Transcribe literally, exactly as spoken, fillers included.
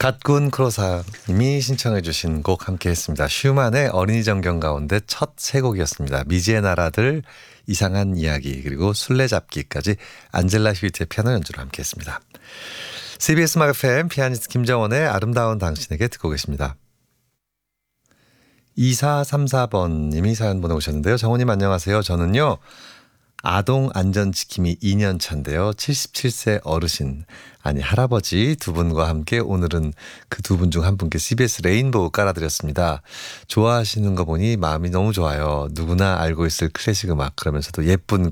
갓군 크로사님이 신청해 주신 곡 함께 했습니다. 슈만의 어린이 정경 가운데 첫 세 곡이었습니다. 미지의 나라들, 이상한 이야기, 그리고 술래잡기까지 안젤라 휘트의 피아노 연주를 함께 했습니다. 씨비에스 음악 에프엠 피아니스트 김정원의 아름다운 당신에게 듣고 계십니다. 이사삼사 번님이 사연 보내오셨는데요. 정원님 안녕하세요. 저는요. 아동 안전지킴이 이 년 차인데요. 칠십칠 세 어르신, 아니 할아버지 두 분과 함께 오늘은 그 두 분 중 한 분께 씨비에스 레인보우 깔아드렸습니다. 좋아하시는 거 보니 마음이 너무 좋아요. 누구나 알고 있을 클래식 음악, 그러면서도 예쁜